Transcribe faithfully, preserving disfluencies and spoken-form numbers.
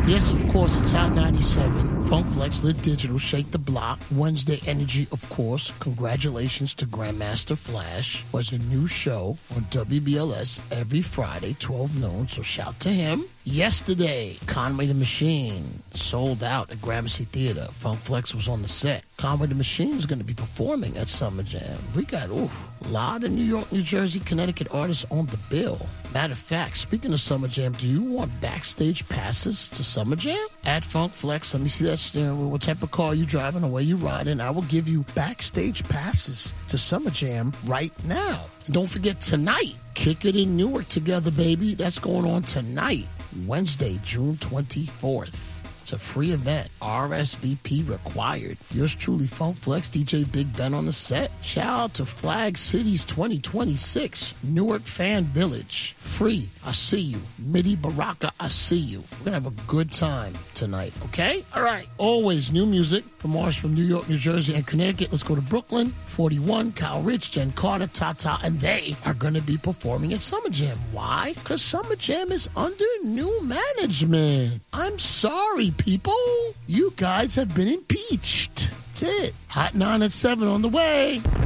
Yes, of course, it's Hot ninety-seven. Funk Flex, Lit Digital, Shake the Block. Wednesday Energy, of course. Congratulations to Grandmaster Flash. Was a new show on W B L S every Friday, twelve noon, so shout to him. Yesterday, Conway the Machine sold out at Gramercy Theater. Funk Flex was on the set. Conway the Machine is going to be performing at Summer Jam. We got oof, a lot of New York, New Jersey, Connecticut artists on the bill. Matter of fact, speaking of Summer Jam, do you want backstage passes to Summer Jam? At Funk Flex, let me see that steering wheel. What type of car you driving or where you riding? I will give you backstage passes to Summer Jam right now. And don't forget tonight, Kick It in Newark together, baby. That's going on tonight, Wednesday, June twenty-fourth. It's a free event. R S V P required. Yours truly, Funk Flex, D J Big Ben on the set. Shout out to Flag Cities twenty twenty-six, Newark Fan Village. Free, I see you. Midi Baraka, I see you. We're going to have a good time tonight, okay? All right. Always new music from artists from New York, New Jersey, and Connecticut. Let's go to Brooklyn. forty-one, Kyle Rich, Jen Carter, Tata, and they are going to be performing at Summer Jam. Why? Because Summer Jam is under new management. I'm sorry, people. You guys have been impeached. That's it. Hot nine at seven on the way.